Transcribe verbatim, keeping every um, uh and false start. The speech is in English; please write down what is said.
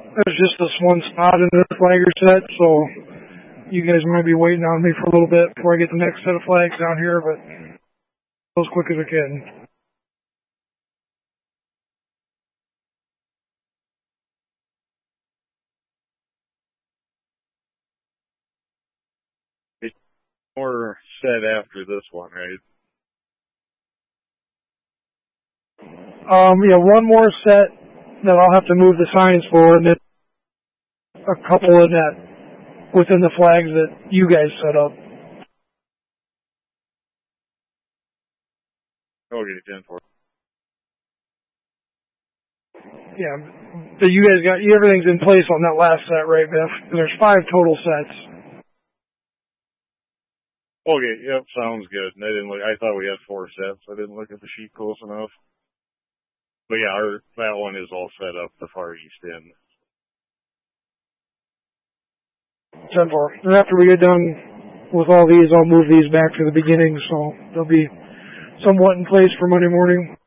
There's just this one spot in the flagger set, so you guys might be waiting on me for a little bit before I get the next set of flags down here, but go as quick as I can. It's more set after this one, right? Um, yeah, one more set that I'll have to move the signs for, and then a couple in that within the flags that you guys set up. Okay, ten four. Yeah, but you guys got everything's in place on that last set, right, Biff? There's five total sets. Okay, yep, sounds good. I didn't look. I thought we had four sets. I didn't look at the sheet close enough. But yeah, our, that one is all set up the far east end. ten four. And after we get done with all these, I'll move these back to the beginning, so they'll be somewhat in place for Monday morning.